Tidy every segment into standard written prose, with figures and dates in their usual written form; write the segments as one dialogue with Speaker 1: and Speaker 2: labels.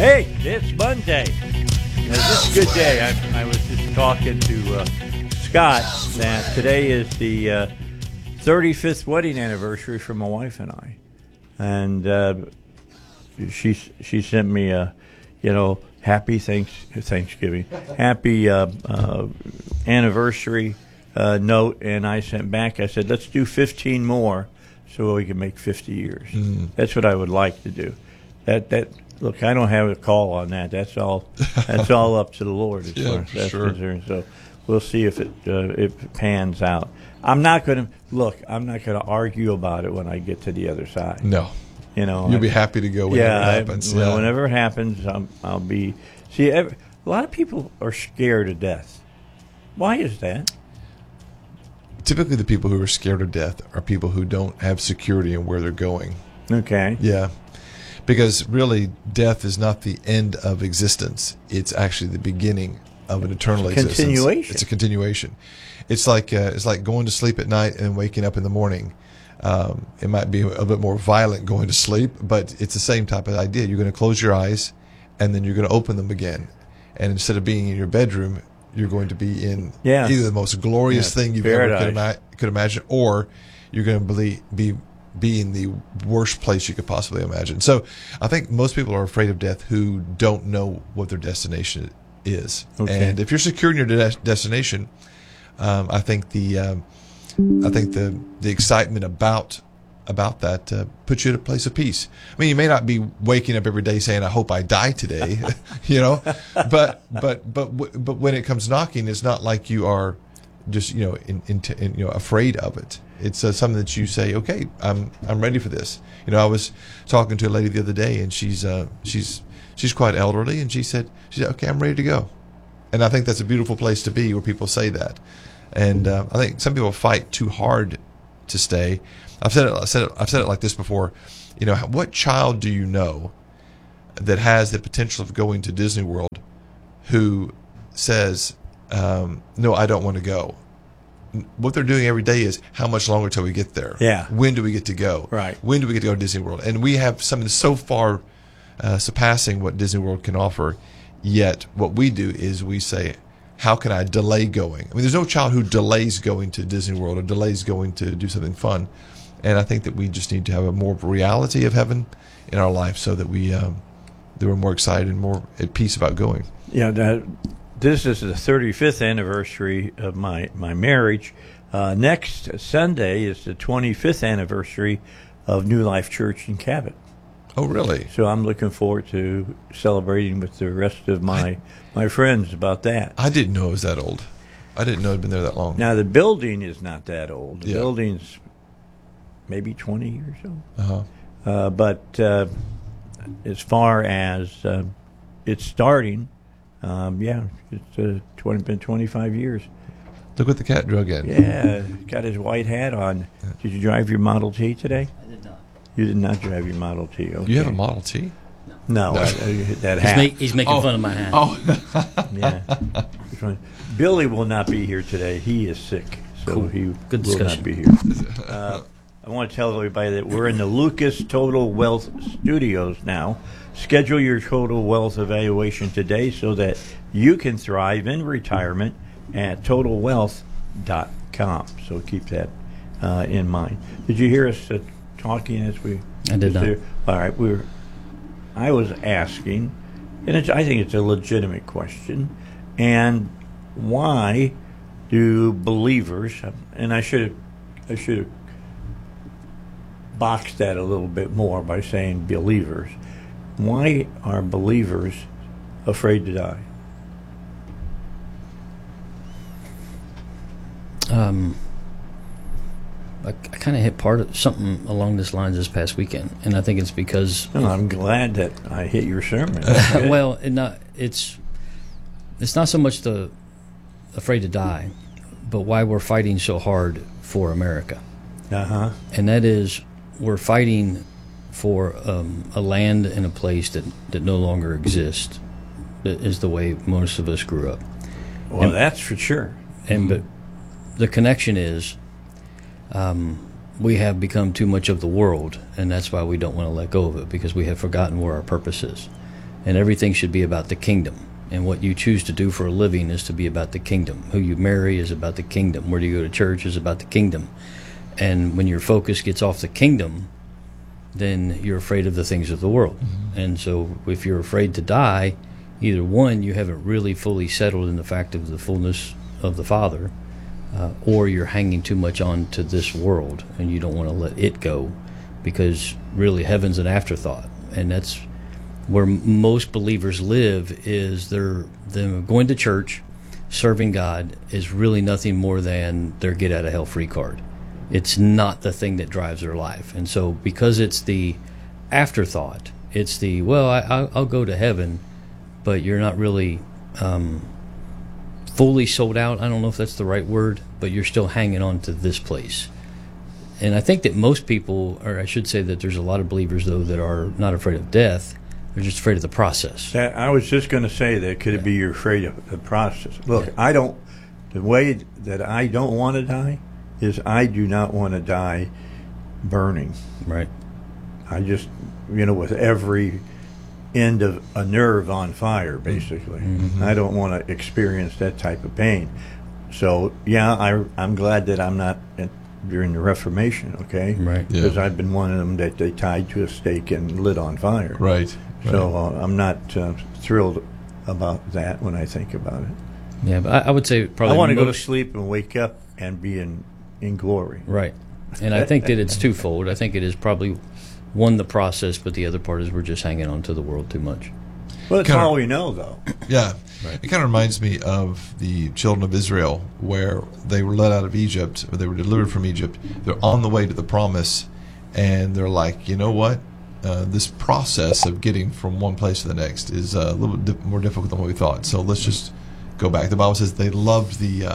Speaker 1: Hey, it's Monday. Now, this is a good day. I was just talking to Scott that today is the 35th wedding anniversary for my wife and I. And she sent me a, happy Thanksgiving, happy anniversary note, and I sent back. I said, let's do 15 more so we can make 50 years. That's what I would like to do. That look, I don't have a call on that. That's all. That's all up to the Lord as far as that's concerned. So we'll see if it pans out. I'm not going to argue about it when I get to the other side.
Speaker 2: No. You'll be happy to go whenever it happens.
Speaker 1: Whenever it happens, I'll be. See, a lot of people are scared of death. Why is that?
Speaker 2: Typically, the people who are scared of death are people who don't have security in where they're going.
Speaker 1: Okay.
Speaker 2: Yeah. Because really, death is not the end of existence. It's actually the beginning of an eternal existence.
Speaker 1: Continuation.
Speaker 2: It's a continuation. It's like going to sleep at night and waking up in the morning. It might be a bit more violent going to sleep, but it's the same type of idea. You're going to close your eyes, and then you're going to open them again. And instead of being in your bedroom, you're going to be in either the most glorious thing you've ever could imagine, or you're going to be in the worst place you could possibly imagine. So I think most people are afraid of death who don't know what their destination is. Okay. And if you're secure in your destination, I think the excitement about that puts you at a place of peace. I mean, you may not be waking up every day saying, "I hope I die today," but when it comes knocking, it's not like you are just afraid of it. It's something that you say, "Okay, I'm ready for this." I was talking to a lady the other day, and she's quite elderly, and she said, "Okay, I'm ready to go," and I think that's a beautiful place to be, where people say that. And I think some people fight too hard to stay. I've said it like this before. What child do you know that has the potential of going to Disney World who says, "No, I don't want to go"? What they're doing every day is, how much longer till we get there?
Speaker 1: Yeah.
Speaker 2: When do we get to go?
Speaker 1: Right.
Speaker 2: When do we get to go to Disney World? And we have something so far surpassing what Disney World can offer. Yet what we do is we say, how can I delay going? I mean, there's no child who delays going to Disney World or delays going to do something fun. And I think that we just need to have a more reality of heaven in our life, so that we're more excited and more at peace about going.
Speaker 1: Yeah, this is the 35th anniversary of my marriage. Next Sunday is the 25th anniversary of New Life Church in Cabot.
Speaker 2: Oh, really?
Speaker 1: So I'm looking forward to celebrating with the rest of my friends about that.
Speaker 2: I didn't know it was that old. I didn't know it had been there that long.
Speaker 1: Now, the building is not that old. The building's maybe 20 years old. But as far as it's starting, it's been 25 years.
Speaker 2: Look what the cat drug in.
Speaker 1: Yeah, got his white hat on. Did you drive your Model T today?
Speaker 3: I did not.
Speaker 1: You did not drive your Model T. Okay.
Speaker 2: You have a Model T?
Speaker 1: No. That hat.
Speaker 3: He's making fun of my hat.
Speaker 2: Oh.
Speaker 1: Yeah. Billy will not be here today. He is sick, so
Speaker 3: Cool.
Speaker 1: he
Speaker 3: Good
Speaker 1: will
Speaker 3: discussion.
Speaker 1: not be here. I want to tell everybody that we're in the Lucas Total Wealth Studios now. Schedule your total wealth evaluation today so that you can thrive in retirement at totalwealth.com. So keep that in mind. Did you hear us talking as we?
Speaker 3: I did not.
Speaker 1: All right, I was asking, and I think it's a legitimate question. And why do believers? And I should have boxed that a little bit more by saying believers. Why are believers afraid to die?
Speaker 3: I kind of hit part of something along this lines this past weekend, and I think it's because.
Speaker 1: Well, I'm glad that I hit your sermon.
Speaker 3: Well, it's not so much the afraid to die, but why we're fighting so hard for America. And that is, we're fighting for a land and a place that no longer exists. That is the way most of us grew up.
Speaker 1: Well, that's for sure.
Speaker 3: But the connection is, we have become too much of the world, and that's why we don't want to let go of it, because we have forgotten where our purpose is. and everything should be about the kingdom. And what you choose to do for a living is to be about the kingdom. Who you marry is about the kingdom. Where you go to church is about the kingdom. And when your focus gets off the kingdom, then you're afraid of the things of the world. Mm-hmm. And so if you're afraid to die, either one, you haven't really fully settled in the fact of the fullness of the Father, or you're hanging too much on to this world and you don't want to let it go, because really heaven's an afterthought. And that's where most believers live, is they're going to church, serving God is really nothing more than their get out of hell free card. It's not the thing that drives their life. And so because it's the afterthought, it's the, well, I'll go to heaven, but you're not really fully sold out. I don't know if that's the right word, but you're still hanging on to this place. And I think that most people, or I should say that there's a lot of believers, though, that are not afraid of death. They're just afraid of the process.
Speaker 1: I was just going to say that. Could it be you're afraid of the process? Look, the way that I don't want to die is I do not want to die burning.
Speaker 3: Right.
Speaker 1: I just, with every end of a nerve on fire, basically. Mm-hmm. I don't want to experience that type of pain. So, yeah, I'm glad that I'm not during the Reformation, okay?
Speaker 3: Right.
Speaker 1: Because I've been one of them that they tied to a stake and lit on fire.
Speaker 2: Right.
Speaker 1: So I'm not thrilled about that when I think about it.
Speaker 3: Yeah, but I would say probably
Speaker 1: I want to go to sleep and wake up and be in glory.
Speaker 3: Right. And I think that it's twofold. I think it is probably, one, the process, but the other part is we're just hanging on to the world too much.
Speaker 1: Well, that's all we know, though.
Speaker 2: Yeah.
Speaker 3: Right.
Speaker 2: It kind of reminds me of the children of Israel, where they were led out of Egypt, or they were delivered from Egypt. They're on the way to the promise, and they're like, you know what? This process of getting from one place to the next is a little bit more difficult than what we thought. So let's just go back. The Bible says they loved the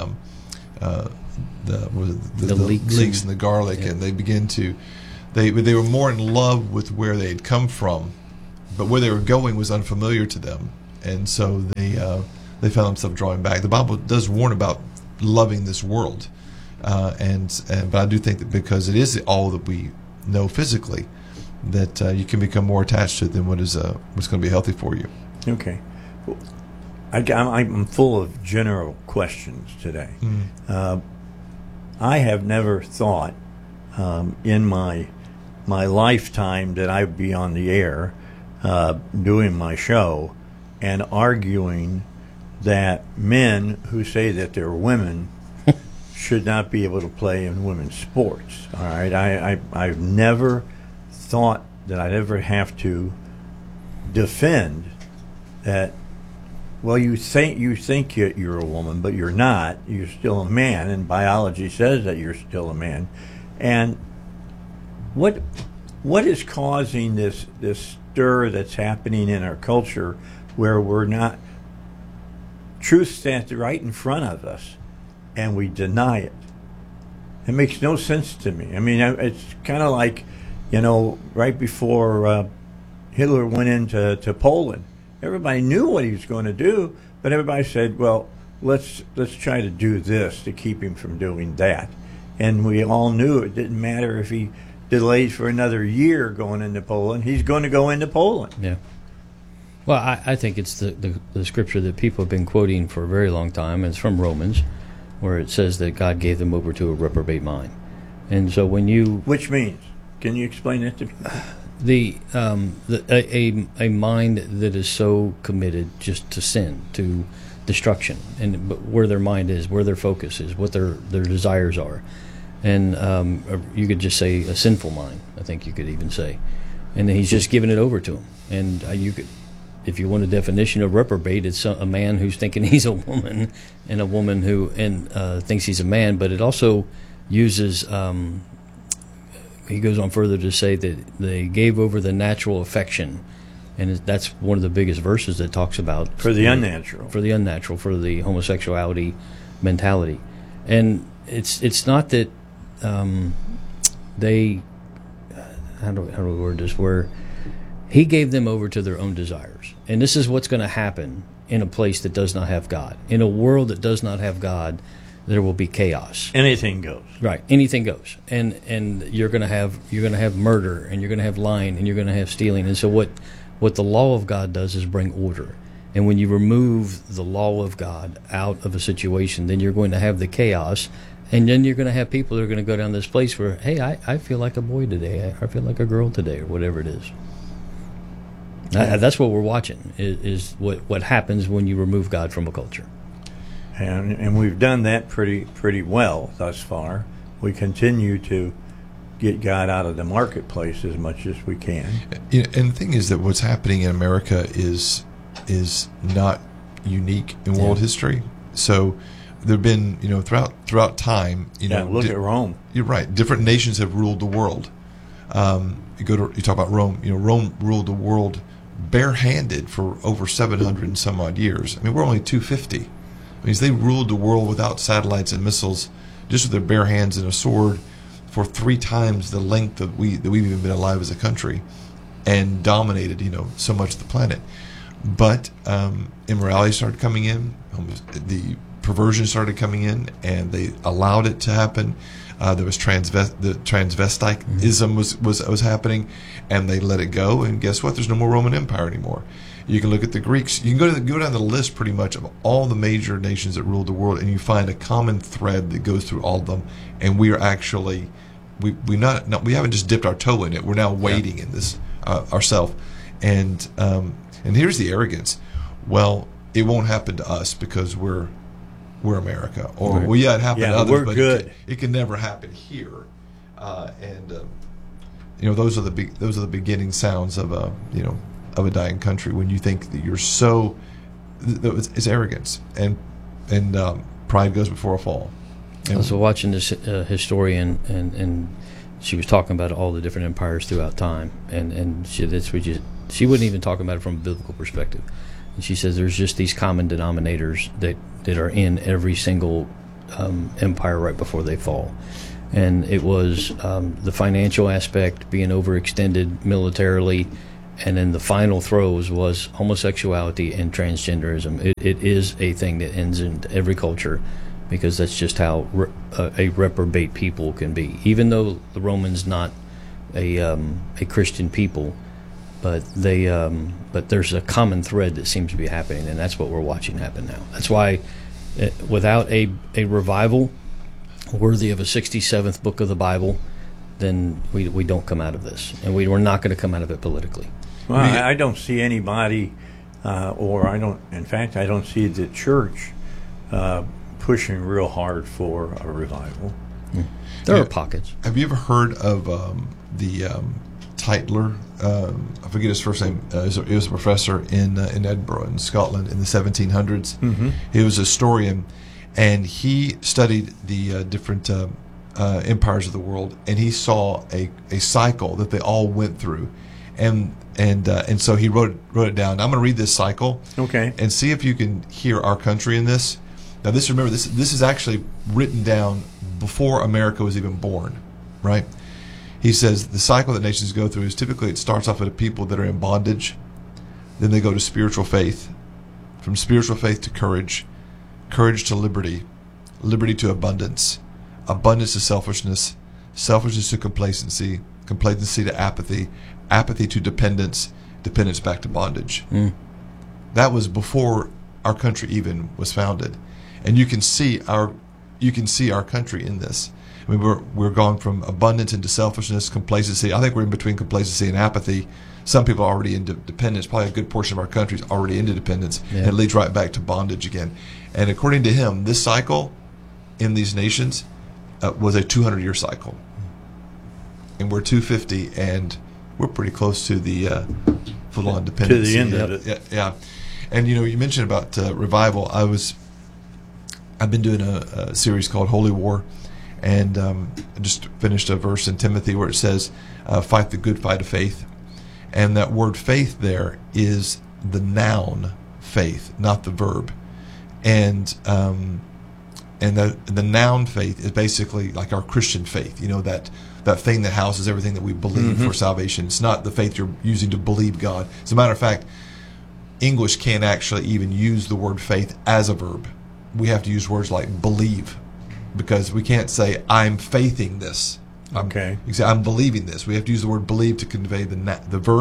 Speaker 2: leeks and the garlic, and they began to they were more in love with where they had come from, but where they were going was unfamiliar to them, and so they found themselves drawing back. The Bible does warn about loving this world, but I do think that because it is all that we know physically, that you can become more attached to it than what's going to be healthy for you.
Speaker 1: Okay. I'm full of general questions today. Mm. I have never thought in my lifetime that I'd be on the air doing my show and arguing that men who say that they're women should not be able to play in women's sports. All right, I've never thought that I'd ever have to defend that. Well, you think you're a woman, but you're not. You're still a man, and biology says that you're still a man. And what is causing this stir that's happening in our culture, where we're not, truth stands right in front of us, and we deny it? It makes no sense to me. I mean, it's kind of like, right before Hitler went into Poland. Everybody knew what he was going to do, but everybody said, well, let's try to do this to keep him from doing that. And we all knew it didn't matter if he delayed for another year going into Poland. He's going to go into Poland.
Speaker 3: Yeah. Well, I think it's the scripture that people have been quoting for a very long time. It's from Romans, where it says that God gave them over to a reprobate mind. And so when you...
Speaker 1: Which means? Can you explain that to me?
Speaker 3: A mind that is so committed just to sin, to destruction, but where their mind is, where their focus is, what their desires are, and you could just say a sinful mind. I think you could even say, and he's just giving it over to him. And you could, if you want a definition of reprobate, it's a man who's thinking he's a woman, and a woman who thinks he's a man. But it also uses. He goes on further to say that they gave over the natural affection, and that's one of the biggest verses that talks about
Speaker 1: for the unnatural,
Speaker 3: for the homosexuality mentality. And it's not that they how do we word this, where he gave them over to their own desires, and this is what's going to happen in a place that does not have God, in a world that does not have God. There will be chaos.
Speaker 1: Anything goes.
Speaker 3: Right. Anything goes. And you're going to have murder, and you're going to have lying, and you're going to have stealing. And so what What the law of God does is bring order. And when you remove the law of God out of a situation, then you're going to have the chaos. And then you're going to have people that are going to go down this place where, hey, I feel like a boy today. I feel like a girl today, or whatever it is. That's what we're watching, is what happens when you remove God from a culture.
Speaker 1: And we've done that pretty well thus far. We continue to get God out of the marketplace as much as we can.
Speaker 2: And the thing is that what's happening in America is not unique in world history. So there've been, throughout time,
Speaker 1: look at Rome.
Speaker 2: You're right. Different nations have ruled the world. You talk about Rome. Rome ruled the world barehanded for over 700 and some odd years. I mean, we're only 250. I mean, they ruled the world without satellites and missiles, just with their bare hands and a sword, for 3 times the length that we've even been alive as a country, and dominated, so much of the planet. But immorality started coming in, the perversion started coming in, and they allowed it to happen. There was the transvestitism was happening, and they let it go. And guess what? There's no more Roman Empire anymore. You can look at the Greeks. You can go down the list pretty much of all the major nations that ruled the world, and you find a common thread that goes through all of them. And we are actually we haven't just dipped our toe in it. We're now wading in this ourselves. And here's the arrogance. Well, it won't happen to us because we're America, or it happened to others,
Speaker 1: we're
Speaker 2: but
Speaker 1: good.
Speaker 2: It can never happen here. Those are the beginning sounds of a dying country. When you think that you're so, it's arrogance, and pride goes before a fall.
Speaker 3: I was watching this historian, and she was talking about all the different empires throughout time, and she wouldn't even talk about it from a biblical perspective. And she says there's just these common denominators that are in every single empire right before they fall. And it was the financial aspect, being overextended militarily, and then the final throes was homosexuality and transgenderism. It is a thing that ends in every culture, because that's just how a reprobate people can be. Even though the Romans not a Christian people, but there's a common thread that seems to be happening, and that's what we're watching happen now. That's why, without a revival worthy of a 67th book of the Bible, then we don't come out of this, and we're not going to come out of it politically.
Speaker 1: Well, I don't see anybody, I don't see the church pushing real hard for a revival.
Speaker 3: There are pockets.
Speaker 2: Have you ever heard of the Tytler? I forget his first name. He was a professor in Edinburgh, in Scotland, in the 1700s. Mm-hmm. He was a historian, and he studied the different empires of the world, and he saw a cycle that they all went through, and so he wrote it down. I'm going to read this cycle,
Speaker 1: okay,
Speaker 2: and see if you can hear our country in this. Now, this is actually written down before America was even born, right? He says the cycle that nations go through is typically, it starts off with people that are in bondage, then they go to spiritual faith, from spiritual faith to courage, courage to liberty, liberty to abundance, abundance to selfishness, selfishness to complacency, complacency to apathy, apathy to dependence, dependence back to bondage. That was before our country even was founded, and you can see our country in this. I mean, we're going from abundance into selfishness, complacency. I think we're in between complacency and apathy. Some people are already into dependence. Probably a good portion of our country is already into dependence, and it leads right back to bondage again. And according to him, this cycle in these nations was a 200-year cycle, and we're 250, and we're pretty close to the full-on dependency.
Speaker 1: To the end of it.
Speaker 2: Yeah. And you mentioned about revival. I've been doing a series called Holy War. And I just finished a verse in Timothy where it says, fight the good fight of faith. And that word faith there is the noun faith, not the verb. And the noun faith is basically like our Christian faith, that thing that houses everything that we believe for salvation. It's not the faith you're using to believe God. As a matter of fact, English can't actually even use the word faith as a verb. We have to use words like believe, because we can't say, I'm faithing this.
Speaker 1: Okay.
Speaker 2: You say, I'm believing this. We have to use the word believe to convey the verb.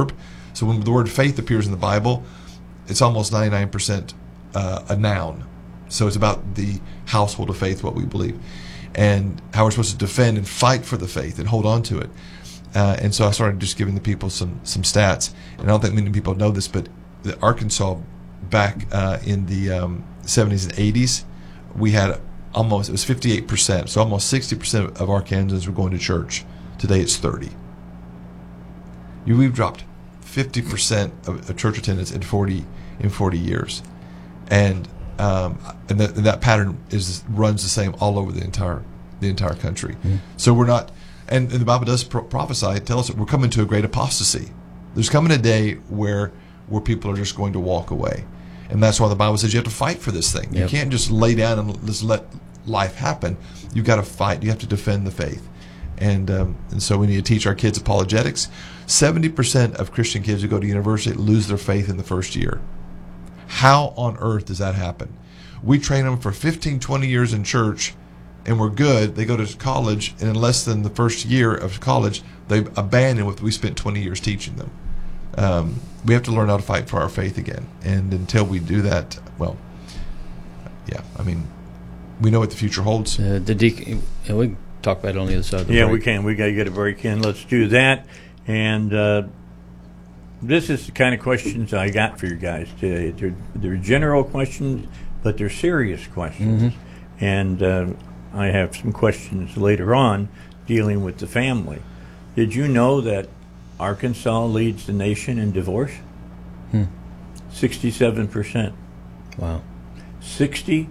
Speaker 2: So when the word faith appears in the Bible, it's almost 99% a noun. So it's about the household of faith, what we believe, and how we're supposed to defend and fight for the faith and hold on to it. And so I started just giving the people some stats. And I don't think many people know this, but the Arkansas back in the 70s and 80s, we had it was 58%. So almost 60% of Arkansans were going to church. Today it's 30%. We've dropped 50% of church attendance in 40 years. And that pattern runs the same all over the entire country. Mm-hmm. So we're not, and the Bible does prophesy, tell us that we're coming to a great apostasy. There's coming a day where people are just going to walk away, and that's why the Bible says you have to fight for this thing. Yep. You can't just lay down and just let life happen. You've got to fight. You have to defend the faith, and so we need to teach our kids apologetics. 70% of Christian kids who go to university lose their faith in the first year. How on earth does that happen? We train them for 15, 20 years in church, and we're good. They go to college, and in less than the first year of college, they abandon what we spent 20 years teaching them. We have to learn how to fight for our faith again. And until we do that, well, yeah, I mean, we know what the future holds.
Speaker 3: We can talk about it on the other side of the break.
Speaker 1: We can. We got to get a break in. Let's do that. And this is the kind of questions I got for you guys today. They're general questions, but they're serious questions. Mm-hmm. And I have some questions later on dealing with the family. Did you know that Arkansas leads the nation in divorce? 67%.
Speaker 3: Wow.
Speaker 1: 67%.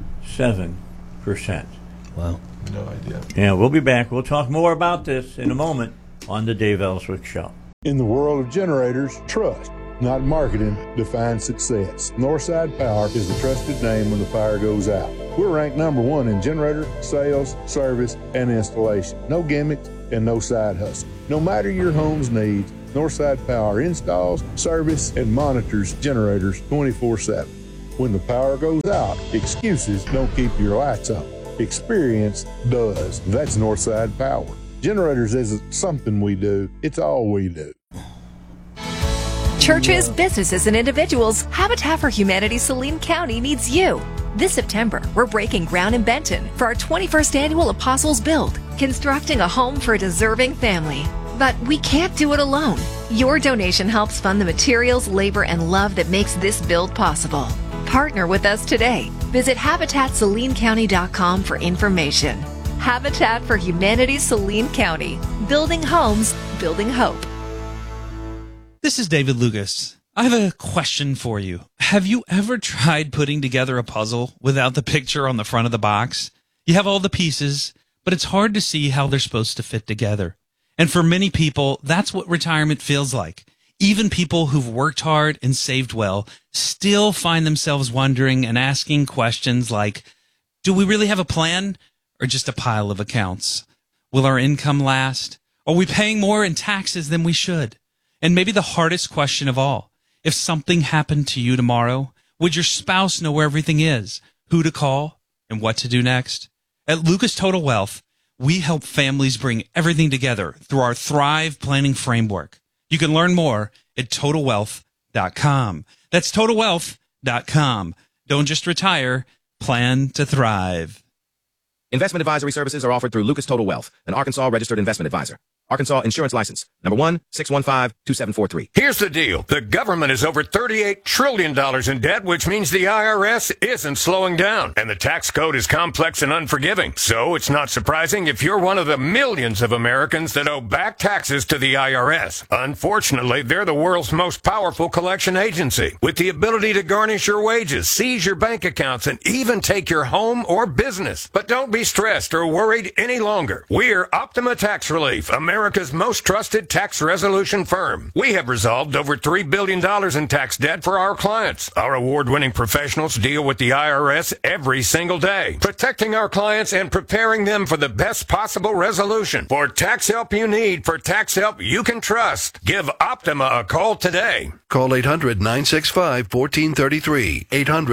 Speaker 3: Wow.
Speaker 2: No idea.
Speaker 1: Yeah, we'll be back. We'll talk more about this in a moment on the Dave Ellswick Show.
Speaker 4: In the world of generators, trust, not marketing, defines success. Northside Power is the trusted name when the fire goes out. We're ranked #1 in generator, sales, service, and installation. No gimmicks and no side hustle. No matter your home's needs, Northside Power installs, service, and monitors generators 24/7. When the power goes out, excuses don't keep your lights on. Experience does. That's Northside Power. Generators isn't something we do, it's all we do.
Speaker 5: Churches, businesses, and individuals, Habitat for Humanity Saline County needs you. This September, we're breaking ground in Benton for our 21st annual Apostles Build, constructing a home for a deserving family. But we can't do it alone. Your donation helps fund the materials, labor, and love that makes this build possible. Partner with us today. Visit HabitatSalineCounty.com for information. Habitat for Humanity Saline County. Building homes, building hope.
Speaker 6: This is David Lucas. I have a question for you. Have you ever tried putting together a puzzle without the picture on the front of the box? You have all the pieces, but it's hard to see how they're supposed to fit together. And for many people, that's what retirement feels like. Even people who've worked hard and saved well still find themselves wondering and asking questions like, do we really have a plan or just a pile of accounts? Will our income last? Are we paying more in taxes than we should? And maybe the hardest question of all, if something happened to you tomorrow, would your spouse know where everything is, who to call, and what to do next? At Lucas Total Wealth, we help families bring everything together through our Thrive Planning Framework. You can learn more at TotalWealth.com. That's TotalWealth.com. Don't just retire, plan to thrive.
Speaker 7: Investment advisory services are offered through Lucas Total Wealth, an Arkansas registered investment advisor. Arkansas Insurance License, number 1-615-2743.
Speaker 8: Here's the deal. The government is over $38 trillion in debt, which means the IRS isn't slowing down. And the tax code is complex and unforgiving. So it's not surprising if you're one of the millions of Americans that owe back taxes to the IRS. Unfortunately, they're the world's most powerful collection agency, with the ability to garnish your wages, seize your bank accounts, and even take your home or business. But don't be stressed or worried any longer. We're Optima Tax Relief, America's most trusted tax resolution firm. We have resolved over $3 billion in tax debt for our clients. Our award-winning professionals deal with the IRS every single day, protecting our clients and preparing them for the best possible resolution. For tax help you need, for tax help you can trust, give Optima a call today.
Speaker 9: Call 800-965-1433.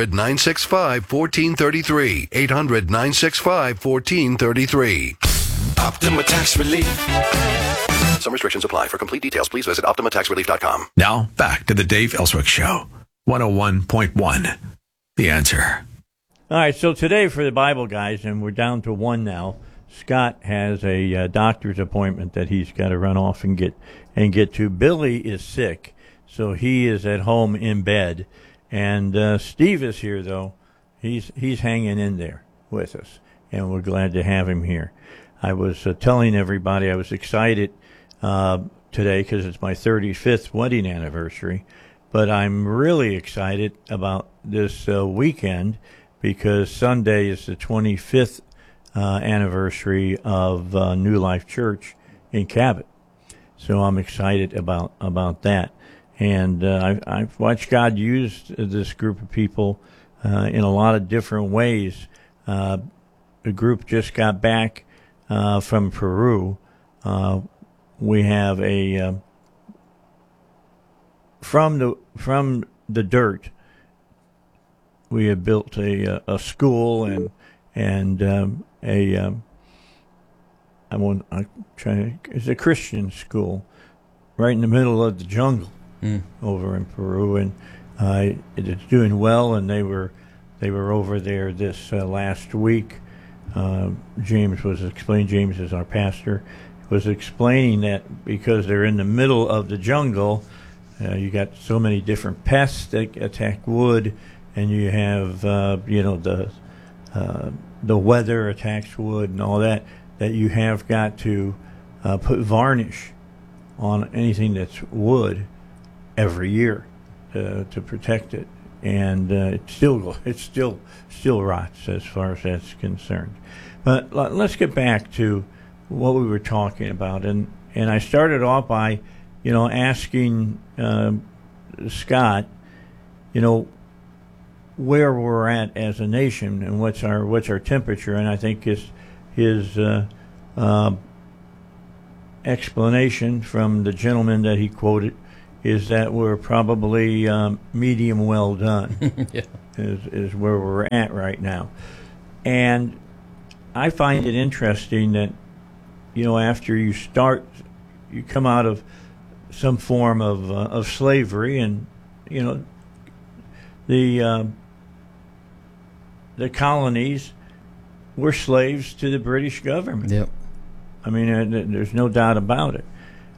Speaker 9: 800-965-1433. 800-965-1433.
Speaker 10: Optima Tax Relief.
Speaker 9: Some restrictions apply. For complete details, please visit OptimaTaxRelief.com.
Speaker 10: Now, back to the Dave Ellswick Show. 101.1. The Answer.
Speaker 1: All right, so today for the Bible guys, and we're down to one now, Scott has a doctor's appointment that he's got to run off and get to. Billy is sick, so he is at home in bed. And Steve is here, though. He's hanging in there with us, and we're glad to have him here. I was telling everybody I was excited today because it's my 35th wedding anniversary, but I'm really excited about this weekend because Sunday is the 25th anniversary of New Life Church in Cabot. So I'm excited about that. And I've watched God use this group of people in a lot of different ways. The group just got back from Peru. We have from the dirt. We have built a school and it's a Christian school right in the middle of the jungle over in Peru, and it's doing well. And they were over there this last week. James is our pastor, was explaining that because they're in the middle of the jungle, you got so many different pests that attack wood, and you have the weather attacks wood and all that you have got to put varnish on anything that's wood every year to protect it, and it still rots as far as that's concerned. But let's get back to what we were talking about, and I started off by asking Scott where we're at as a nation and what's our temperature, and I think his explanation from the gentleman that he quoted is that we're probably medium well done.
Speaker 3: Yeah.
Speaker 1: is where we're at right now. And I find it interesting that after you come out of some form of slavery, and the colonies were slaves to the British government.
Speaker 3: Yep.
Speaker 1: I mean, there's no doubt about it.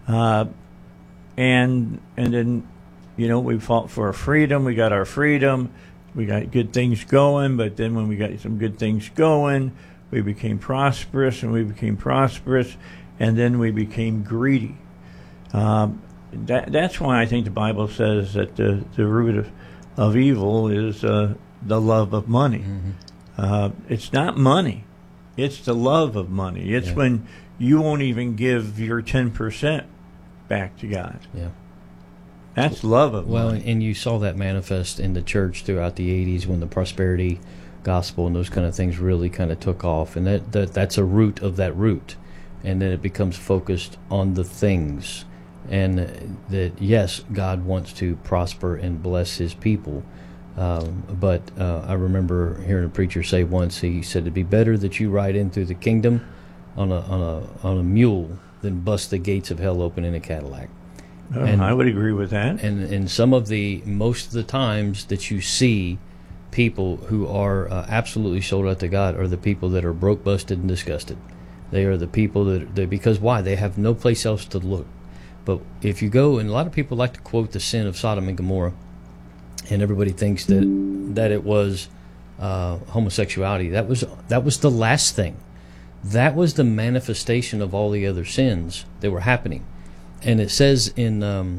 Speaker 1: And then, we fought for our freedom. We got our freedom. We got good things going. But then when we got some good things going, we became prosperous, and and then we became greedy. That's why I think the Bible says that the root of evil is the love of money. Mm-hmm. It's not money. It's the love of money. It's when you won't even give your 10% back to God.
Speaker 3: Yeah.
Speaker 1: That's love of money.
Speaker 3: Well, and you saw that manifest in the church throughout the 80s when the prosperity gospel and those kind of things really kind of took off. And that's a root of that root. And then it becomes focused on the things. And that, yes, God wants to prosper and bless his people. But I remember hearing a preacher say once, he said, it'd be better that you ride in through the kingdom on a mule than bust the gates of hell open in a Cadillac.
Speaker 1: And I would agree with that.
Speaker 3: And most of the times that you see people who are absolutely sold out to God are the people that are broke, busted, and disgusted. They are the people because why? They have no place else to look. But if you go, and a lot of people like to quote the sin of Sodom and Gomorrah, and everybody thinks that it was homosexuality. That was the last thing. That was the manifestation of all the other sins that were happening. And it says in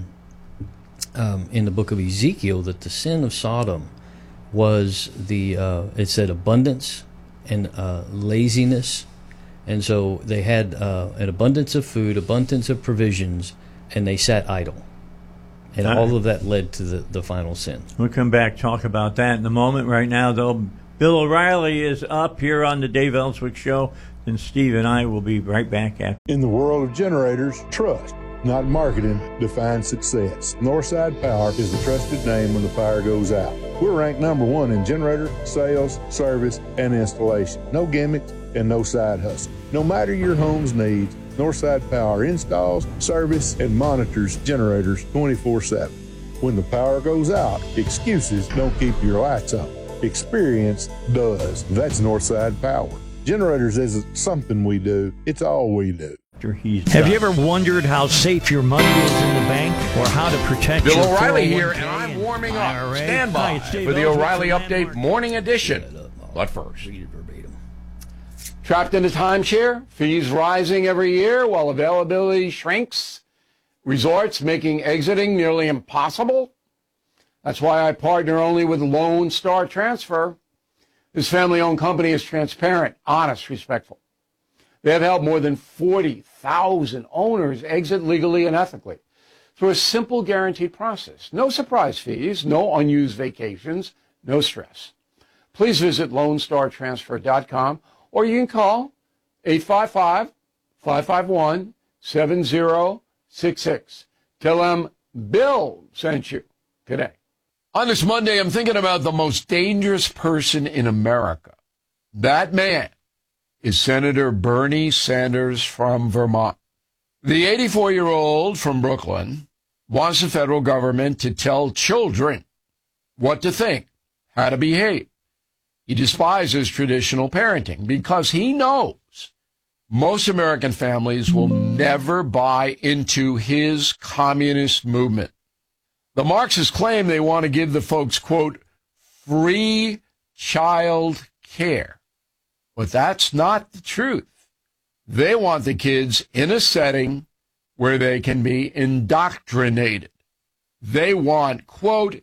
Speaker 3: the book of Ezekiel that the sin of Sodom was it said abundance and laziness. And so they had an abundance of food, abundance of provisions, and they sat idle. And all of that led to the final sin.
Speaker 1: We'll come back, talk about that in a moment. Right now, though, Bill O'Reilly is up here on the Dave Ellswick Show, and Steve and I will be right back after.
Speaker 4: In the world of generators, trust, not marketing, defines success. Northside Power is the trusted name when the power goes out. We're ranked #1 in generator, sales, service, and installation. No gimmicks and no side hustle. No matter your home's needs, Northside Power installs, service, and monitors generators 24/7. When the power goes out, excuses don't keep your lights on. Experience does. That's Northside Power. Generators isn't something we do, it's all we do.
Speaker 11: Have you ever wondered how safe your money is in the bank or how to protect
Speaker 12: Bill
Speaker 11: your
Speaker 12: O'Reilly
Speaker 11: 401k
Speaker 12: here, and I'm warming up.
Speaker 11: IRA?
Speaker 12: Stand
Speaker 11: Hi,
Speaker 12: by
Speaker 11: it's Dave
Speaker 12: for the
Speaker 11: Ellsworth
Speaker 12: O'Reilly
Speaker 11: from
Speaker 12: Update
Speaker 11: Landmark.
Speaker 12: Morning Edition. But first, trapped in a timeshare, fees rising every year while availability shrinks, resorts making exiting nearly impossible. That's why I partner only with Lone Star Transfer. This family-owned company is transparent, honest, respectful. They have helped more than 40,000 owners exit legally and ethically through a simple guaranteed process. No surprise fees, no unused vacations, no stress. Please visit LoneStarTransfer.com or you can call 855-551-7066. Tell them Bill sent you today. On this Monday, I'm thinking about the most dangerous person in America. That man is Senator Bernie Sanders from Vermont. The 84-year-old from Brooklyn wants the federal government to tell children what to think, how to behave. He despises traditional parenting because he knows most American families will never buy into his communist movement. The Marxists claim they want to give the folks, quote, free child care. But that's not the truth. They want the kids in a setting where they can be indoctrinated. They want, quote,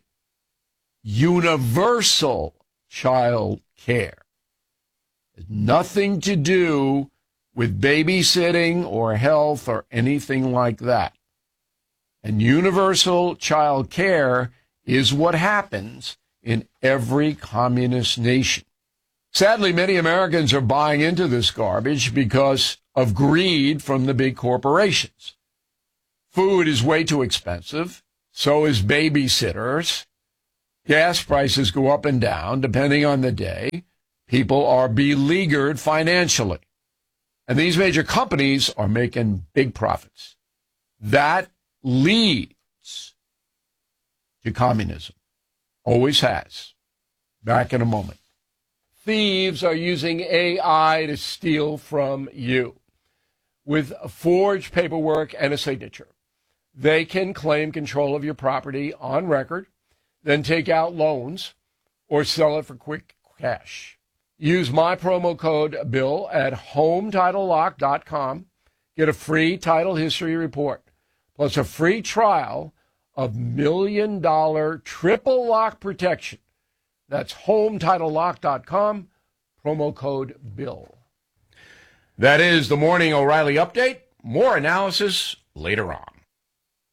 Speaker 12: universal child care. It's nothing to do with babysitting or health or anything like that. And universal child care is what happens in every communist nation. Sadly, many Americans are buying into this garbage because of greed from the big corporations. Food is way too expensive. So is babysitters. Gas prices go up and down depending on the day. People are beleaguered financially. And these major companies are making big profits. That leads to communism. Always has. Back in a moment. Thieves are using AI to steal from you. With forged paperwork and a signature, they can claim control of your property on record, then take out loans or sell it for quick cash. Use my promo code BILL at HomeTitleLock.com. Get a free title history report, plus a free trial of $1 million triple lock protection. That's HomeTitleLock.com, promo code BILL. That is the Morning O'Reilly Update. More analysis later on.